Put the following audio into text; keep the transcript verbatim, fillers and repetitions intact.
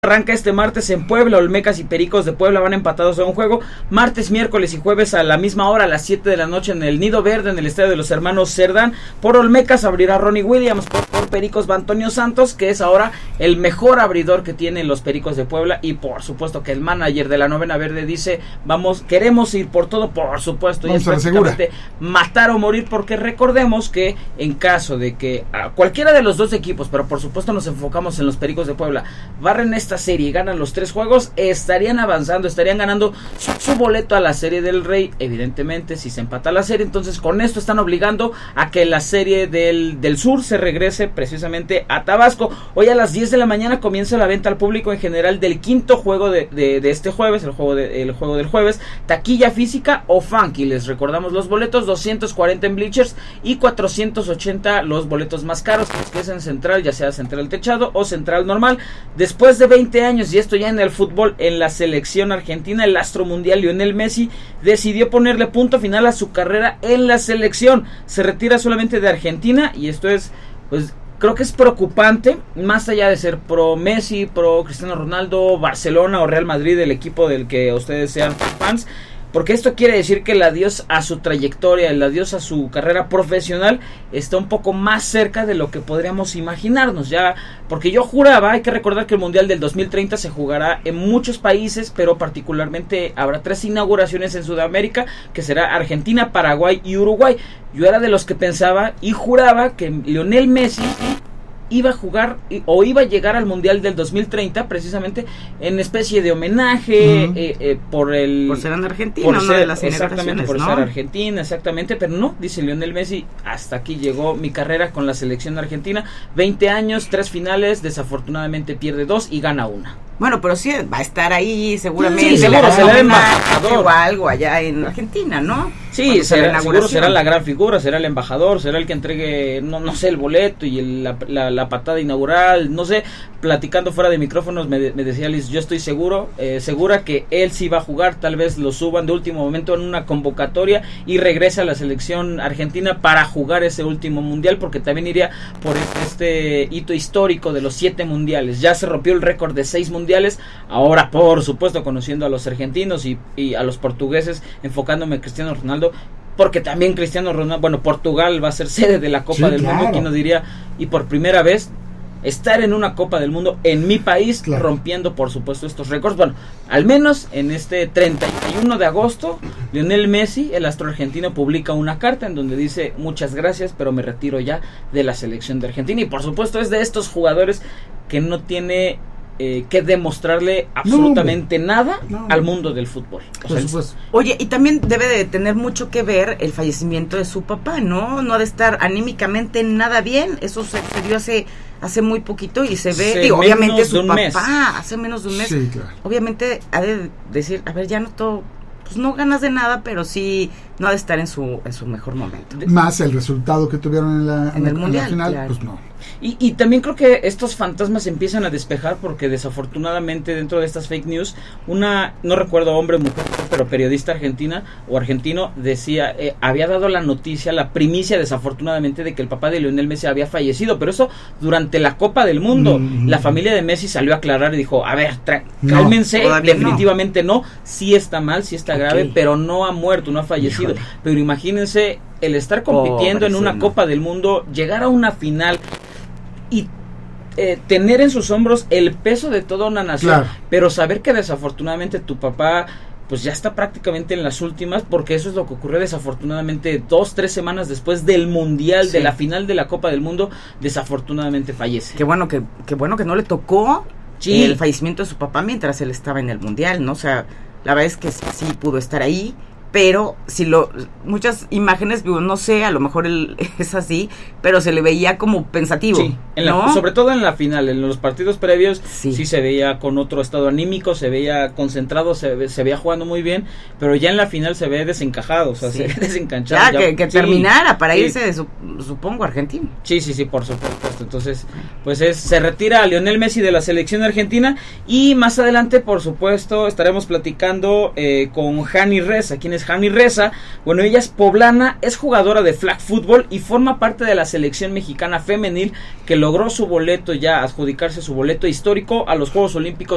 Arranca este martes en Puebla. Olmecas y Pericos de Puebla van empatados a un juego. Martes, miércoles y jueves a la misma hora, a las siete de la noche, en el Nido Verde, en el estadio de los hermanos Cerdán. Por Olmecas abrirá Ronnie Williams. Por, por Pericos va Antonio Santos, que es ahora el mejor abridor que tienen los Pericos de Puebla. Y por supuesto que el manager de la Novena Verde dice: vamos, queremos ir por todo, por supuesto. Y es prácticamente matar o morir, porque recordemos que en caso de que a cualquiera de los dos equipos, pero por supuesto nos enfocamos en los Pericos de Puebla, barren esta serie y ganan los tres juegos, estarían avanzando, estarían ganando su, su boleto a la Serie del Rey. Evidentemente, si se empata la serie, entonces con esto están obligando a que la Serie del, del Sur se regrese precisamente a Tabasco. Hoy a las diez de la mañana comienza la venta al público en general del quinto juego de, de, de este jueves, el juego, de, el juego del jueves, taquilla física o funky. Les recordamos los boletos: doscientos cuarenta en bleachers y cuatrocientos ochenta los boletos más caros, que es en central, ya sea central techado o central normal. Después de veinte años, y esto ya en el fútbol, en la selección argentina, el astro mundial Lionel Messi decidió ponerle punto final a su carrera en la selección. Se retira solamente de Argentina, y esto es, pues, creo que es preocupante, más allá de ser pro Messi, pro Cristiano Ronaldo, Barcelona o Real Madrid, el equipo del que ustedes sean fans, porque esto quiere decir que el adiós a su trayectoria, el adiós a su carrera profesional está un poco más cerca de lo que podríamos imaginarnos ya, porque yo juraba, hay que recordar que el Mundial del dos mil treinta se jugará en muchos países, pero particularmente habrá tres inauguraciones en Sudamérica, que será Argentina, Paraguay y Uruguay. Yo era de los que pensaba y juraba que Lionel Messi iba a jugar o iba a llegar al Mundial del dos mil treinta precisamente en especie de homenaje, uh-huh. eh, eh, por el por ser en Argentina, por una ser, de las exactamente, por ¿no? ser Argentina, exactamente, pero no, dice Lionel Messi: hasta aquí llegó mi carrera con la selección argentina. veinte años, tres finales, desafortunadamente pierde dos y gana una. Bueno, pero sí va a estar ahí seguramente. Sí, seguro será el embajador o algo allá en Argentina, ¿no? Sí, será, seguro será la gran figura, será el embajador, será el que entregue, no, no sé, el boleto y el, la, la, la patada inaugural, no sé. Platicando fuera de micrófonos me, de, me decía Liz: yo estoy seguro, eh, segura que él sí va a jugar, tal vez lo suban de último momento en una convocatoria y regrese a la selección argentina para jugar ese último mundial, porque también iría por este hito histórico de los siete mundiales. Ya se rompió el récord de seis mundiales, ahora por supuesto conociendo a los argentinos y, y a los portugueses, enfocándome en Cristiano Ronaldo, porque también Cristiano Ronaldo, bueno, Portugal va a ser sede de la Copa sí, del claro. Mundo, ¿quién nos diría? Y por primera vez estar en una Copa del Mundo en mi país, claro. rompiendo por supuesto estos récords. Bueno, al menos en este treinta y uno de agosto, Lionel Messi, el astro argentino, publica una carta en donde dice: muchas gracias, pero me retiro ya de la selección de Argentina. Y por supuesto es de estos jugadores que no tiene Eh, que demostrarle absolutamente no, nada no, al mundo del fútbol. O sea, pues, oye, y también debe de tener mucho que ver el fallecimiento de su papá, ¿no? No ha de estar anímicamente nada bien. Eso se dio hace hace muy poquito y se ve, hace digo, obviamente su papá, mes. hace menos de un mes. Sí, claro. Obviamente ha de decir: a ver, ya no todo, pues no ganas de nada, pero sí no ha de estar en su en su mejor momento. Más el resultado que tuvieron en la, en en el la, mundial, en la final, claro. pues no. Y, y también creo que estos fantasmas se empiezan a despejar, porque desafortunadamente dentro de estas fake news, una, no recuerdo hombre o mujer, pero periodista argentina o argentino decía, eh, había dado la noticia, la primicia desafortunadamente, de que el papá de Lionel Messi había fallecido, pero eso durante la Copa del Mundo. Mm-hmm. La familia de Messi salió a aclarar y dijo: a ver, tra- no, cálmense, definitivamente no. no, sí está mal, sí está grave, okay. pero no ha muerto, no ha fallecido. Híjole. Pero imagínense el estar compitiendo oh, en una Copa del Mundo, llegar a una final y eh, tener en sus hombros el peso de toda una nación, claro. pero saber que desafortunadamente tu papá pues ya está prácticamente en las últimas, porque eso es lo que ocurrió desafortunadamente dos, tres semanas después del mundial, sí. de la final de la Copa del Mundo, desafortunadamente fallece. Qué bueno que, qué bueno que no le tocó sí. el fallecimiento de su papá mientras él estaba en el mundial, ¿no? O sea, la verdad es que sí pudo estar ahí, pero si lo muchas imágenes, no sé, a lo mejor él es así, pero se le veía como pensativo, sí, en la, ¿no? sobre todo en la final. En los partidos previos sí. sí se veía con otro estado anímico, se veía concentrado, se, se veía jugando muy bien, pero ya en la final se ve desencajado, o sea, sí. se ve desencanchado. Ya, ya que, que sí, terminara para sí. irse de su, supongo, Argentina. Sí, sí, sí, por supuesto. Entonces, pues es, se retira a Lionel Messi de la selección argentina, y más adelante, por supuesto, estaremos platicando eh, con Jani Reza. ¿Quién es Jani Reza? Bueno, ella es poblana, es jugadora de flag football y forma parte de la selección mexicana femenil, que logró su boleto, ya adjudicarse su boleto histórico a los Juegos Olímpicos